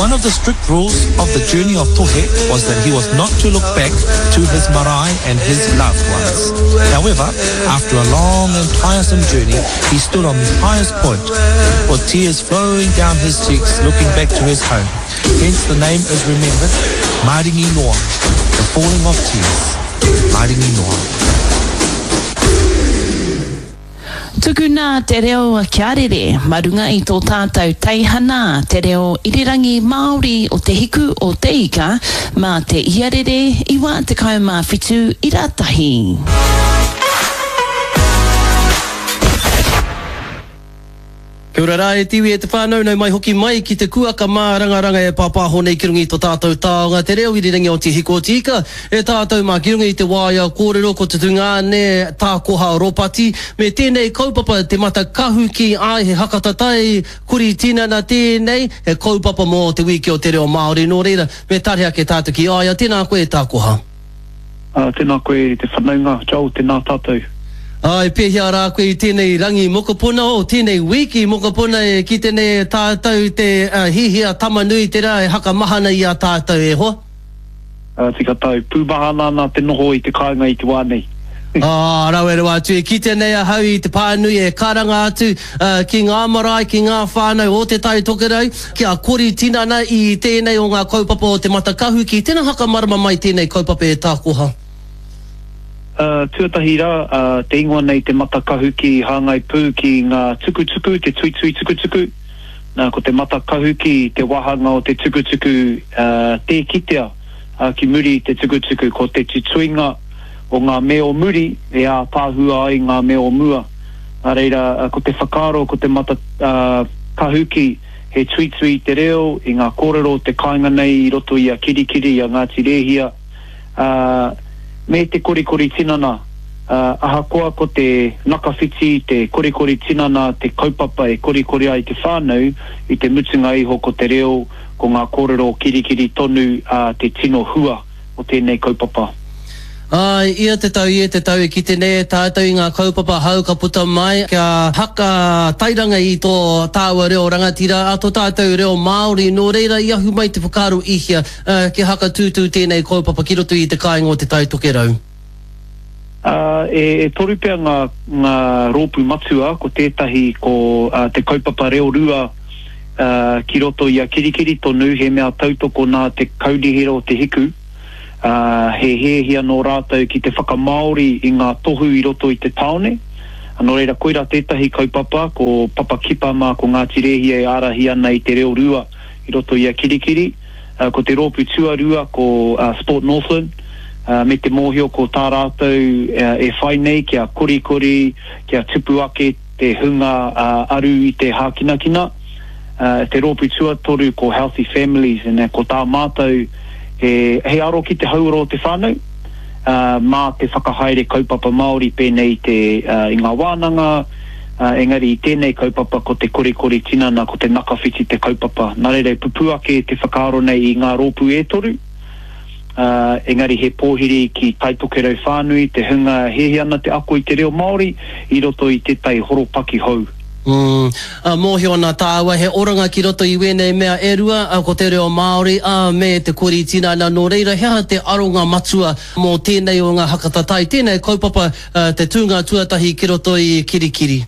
One of the strict rules of the journey of Tohe was that he was not to look back to his marae and his loved ones. However, after a long and tiresome journey, he stood on the highest point, with tears flowing down his cheeks, looking back to his home. Hence the name is remembered, Maringi Noa, the falling of tears. Maringi Noa. Tukuna te reo kia rere, marunga i tō tātou teihana, te reo irirangi Māori o te hiku o te ika, mā te iarere, iwa te kaumā whitu i rātahi. Kia ora rā, e tiwi e te whānau, nau mai hoki mai ki te kuaka mā rangaranga e pāpāho nei ki rungi tō tātou tāonga. Te reo irirangi o te hiko o te ika, e tātou mā ki rungi i te wāia kōrero ko te tunga ne tākoha ropati. Me tēnei kaupapa te mata kahu ki ai he hakatatai, kuri tinana tēnei, he kaupapa mō te wiki o te reo Māori. Nō reira, me tarehea ke tātou ki aia, tēnā koe tākoha. Tēnā koe te whanaunga, jau tēnā tātou. Ai, pēhia rā koe i tēnei rangi mokopuna o tēnei wiki mokopuna e ki tēnei tātou te hihia tamanui te rā e haka mahana i a tātou e hoa? Tika tau, pūmahana nā te noho i te kāinga i te wānei. Rawe atu, e ki tēnei ahau i te pānui e karanga atu ki ngā marae, ki ngā whānau o te tai tokerau, ki a kori tinana i tēnei o ngā kaupapa o te matakahu, ki tēnā haka marama mai tēnei kaupapa e tākoha. Tuatahi rā, te ingoa nei te matakahu ki hāngai pū ki ngā tukutuku, te tuitui tukutuku. Nā, ko te matakahu ki te wahanga o te tukutuku te kitea ki muri te tukutuku, ko te tutuinga o ngā meo muri e a pāhua ai ngā meo mua. Nā reira, ko te whakaro, ko te matakahu ki he tuitui te reo i ngā kōrero te kāinga nei i roto i a kirikiri a Ngāti Rēhia. Me te korikori tinana, ahakoa ko te nakawhiti, te korikori tinana, te kaupapa e korikori ai te whānau, i te mutunga iho ko te reo, ko ngā kōrero kirikiri tonu te tino hua o tēnei kaupapa. Ai, ia te tau e ki tēnei tātou i ngā kaupapa hau ka puta mai, kia haka tairanga i tō tāua reo rangatira, a tō tātou reo Māori, nō reira i ahu mai te whakaaro ihia, ki haka tūtū tēnei kaupapa ki roto i te kāinga o te tau tokerau. E toru pia ngā rōpū matua, ko tētahi ko te kaupapa reo rua ki roto i a kirikiri tonu, he mea tautoko nā te kaurihira o te hiku, he hehia nō rātou ki te whakamaori i ngā tohu i roto i te taone. Anō reira koira tētahi kaupapa, ko Papa Kipa mā ko Ngāti Rēhia e ārahi ana i te reo rua i roto i a kirikiri. Ko te rōpū tua rua ko Sport Northland, me te mōhio ko tā rātou e whai nei kia korikori, kia tupu ake te hunga aru i te hākinakina. Te rōpū tua toru ko Healthy Families, ko tā mātou he aro ki te haura o te whānau, mā te whakahaere kaupapa Māori pēnei te i ngā wānanga, engari i tēnei kaupapa ko te korikori tinana, ko te nakawhiti te kaupapa. Nā reira pupuake te whakaaro nei i ngā rōpū e toru, engari he pōhiri ki taitokerau whānui, te hunga hehe ana te ako i te reo Māori, i roto i te tai horopaki hou. Mōhio ana tāua, he oranga ki roto i wēnei mea e rua, ko te reo Māori, me te kori tinana nō reira, hea te aronga matua mō tēnei o ngā hakatatai, tēnei kaupapa te tūnga tuatahi ki roto i kirikiri.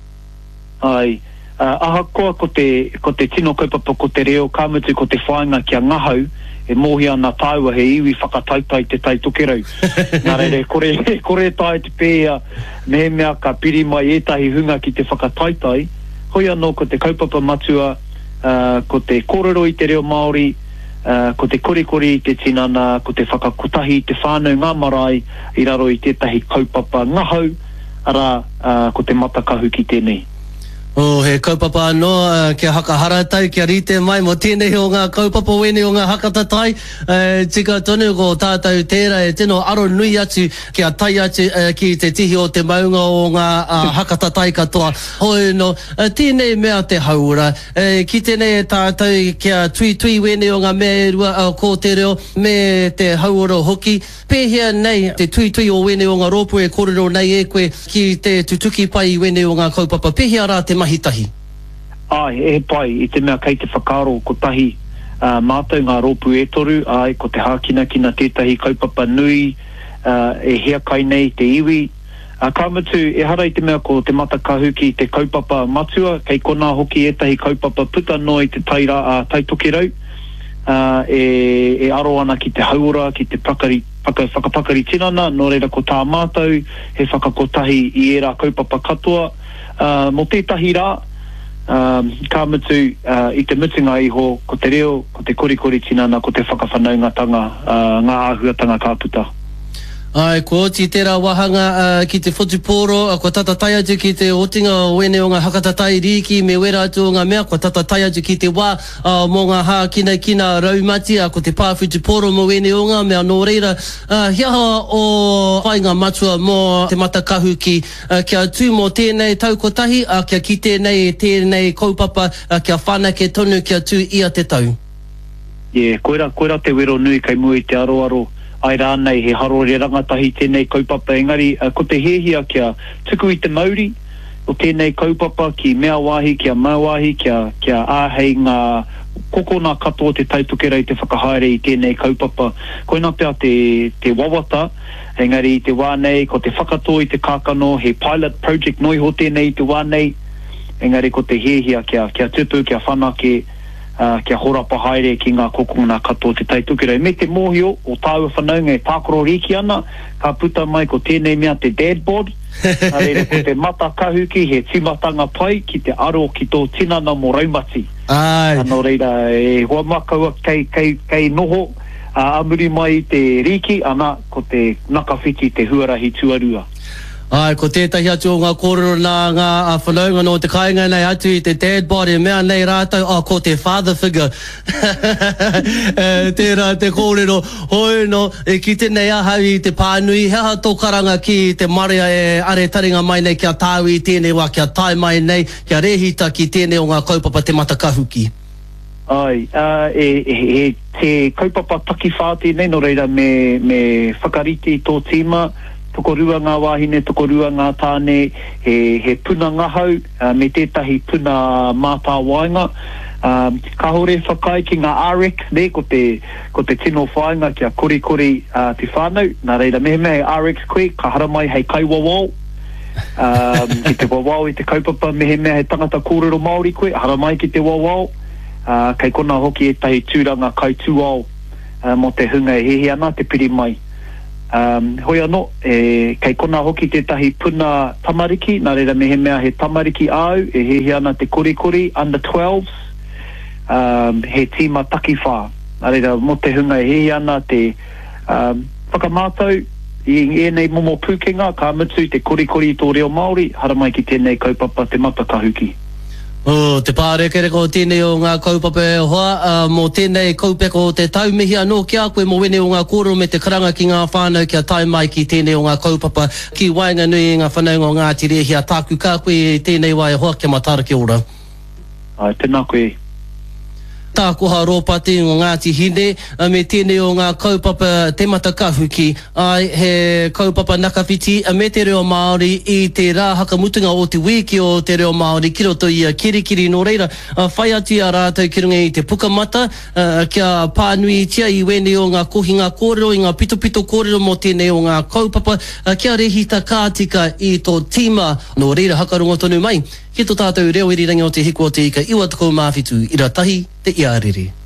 Ai, ahakoa ko te tino kaupapa ko te reo, kāmutu ko te whāinga kia ngahau, e mohi ana tāua he iwi whakataitai te tai tokerau. Nā reire, kore tai te pēa, me mea ka piri mai etahi hunga ki te whakataitai, hoi anō ko te kaupapa matua, ko te kōrero i te reo Māori, ko te korikori i te tinana, ko te whakakutahi i te whānau ngā marae, i raro i tētahi kaupapa ngahau, ara ko te matakahu ki tēnei. He kaupapa anō, kia haka haratau, kia rite mai, mo tēnei o ngā kaupapa wene o ngā hakatatai, tika tonu ko tātou tērā e tino aro nui atu, kia tai atu ki te tihi o te maunga o ngā hakatatai katoa. Hoi no, tēnei mea te haura, ki tēnei tātou kia tui wene o ngā mea rua ko te reo, me te haura hoki, pēhea nei te tui o wene o ngā rōpu e kōrero nei e koe ki te tutuki pai wene o ngā kaupapa, pēhea rā te mahitahi. Ai, e pai, i te mea kei te whakaro ko tahi mātou ngā rōpu e toru, ai ko te hākina tētahi kaupapa nui, e hea kai nei te iwi. Ka mutu, e hara i te mea ko te matakahuki te kaupapa matua, kei kona hoki etahi kaupapa puta noi te taitoke rau, e aro ana ki te hauora, ki te whakapakari tinana, nō reira ko tā mātou, he whakakotahi i era kaupapa katoa. Mo tētahi rā, ka mutu i te mutunga iho, ko te reo, ko te korikori tinana, ko te whakawhanaungatanga, ngā āhuatanga ka puta. Ai, ko oti tērā wahanga ki te whotupōro, ko tata tai atu ki te otinga wene o ngā hakatatai riki me wera atu o ngā mea, ko tata tai atu ki te wā mō ngā hā kina raumati, ko te pā whutupōro mo wene o ngā mea nō reira. Hiaha o whainga matua mō te matakahu kia tū mō tēnei taukotahi, kia ki tēnei kaupapa, kia whanake tonu kia tū ia te tau. Koira te wero nui kai mui te aroaro. Ai rānei he haro re rangatahi tēnei kaupapa engari, ko te hehia kia tuku i te mauri, o tēnei kaupapa ki mea wāhi, kia mauahi, kia āhei ngā kokona katoa te taitokera i te whakahaere i tēnei kaupapa. Koina pia te wawata, engari i te wānei, ko te whakatoa i te kākano, he pilot project noi ho tēnei i te wānei, engari ko te hehia kia tupu, kia whanake, kia horapa haere ki ngā kokona katoa te taitokera. Me te mōhio o tāua whanaunga e tākoro riki ana, ka puta mai ko tēnei mea te dad bod, reira ko te matakahuki he timatanga pai ki te aro ki tō tinana mo raumati. Ano reira e hoa makaua kei noho amuri mai te riki, ana ko te nakawhiti te huarahi tuarua. Ai, ko tētahi atu o ngā kōrero nā ngā whanaunga no te kāinga nei atu i te dad body, mea nei rātau, ko te father figure. Tērā te kōrero, hoi no, ki tēnei ahau i te pānui, hea tō karanga ki te maria e are taringa mai nei kia tāu i tēnei wā, kia tai mai nei, kia rehita ki tēnei o ngā kaupapa te matakahuki. Ai, te kaupapa taki whāti nei, no reira me whakariti tō tīma, tokorua ngā wāhine, tokorua ngā tāne, he puna ngahau, me tētahi puna mātā wainga. Ka hore whakai ki ngā RX ne, ko te tino whainga kia korikori te whānau. Nā reira mehe RX koe, ka hara mai hei kai wawau. Ki te wawau i te kaupapa, mehe he tangata kōrero Māori koe, hara mai ki te wawau. Kei kona hoki e tahi tūranga kai tūau mo te hunga e hehe ana, te piri mai. Hoi anō, kei kona hoki te tahi puna tamariki, nā reira mehe mea he tamariki au, e hehe ana te korikori, under 12s, he tīma taki whā. Nā reira mo te hunga e hehe ana te whakamātau, i enei momo pūkenga, ka mutu te korikori i tō reo Māori, hara mai ki tēnei kaupapa te matakahuki. Te pārekereko o tēnei o ngā kaupapa e hoa, mō tēnei kaupeko o te taumihi anō kia koe mō wene o ngā kōrero me te karanga ki ngā whānau kia tai mai ki tēnei o ngā kaupapa ki wainga nui ngā whanaunga o ngā tirehia tāku kā koe tēnei wai hoa kia matara ki ora. Ai, tēnā koe. Tā koha rōpati o Ngāti Hine, me tēnei o ngā kaupapa te matakahuki, ai he kaupapa nakawhiti, me te reo Māori i te rā hakamutunga o te wiki o te reo Māori, ki roto i a kirikiri no reira, whai ati a rātou ki runga i te pukamata, kia pānui tia i wene o ngā kohinga kōrero, i ngā pito kōrero mo tēnei o ngā kaupapa, kia rehita kātika i tō tīma no reira hakarongo tonu mai. Ki tō tātou reo irirangi o te hiko o te ika, iwa tako mawhitu, ira tahi te iarere.